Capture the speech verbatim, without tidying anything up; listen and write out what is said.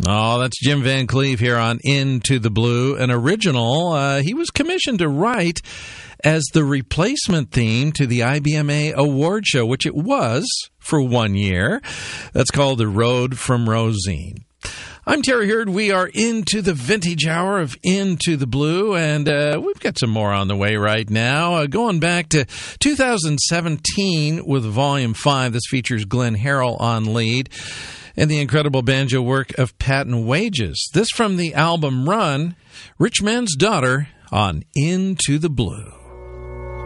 Oh, that's Jim Van Cleve here on Into the Blue, an original uh, he was commissioned to write as the replacement theme to the I B M A award show, which it was for one year. That's called The Road from Rosine. I'm Terry Hurd. We are into the vintage hour of Into the Blue, and uh, we've got some more on the way right now. Uh, going back to two thousand seventeen with Volume five, this features Glenn Harrell on lead, and the incredible banjo work of Patton Wages. This from the album Run, Rich Man's Daughter on Into the Blue.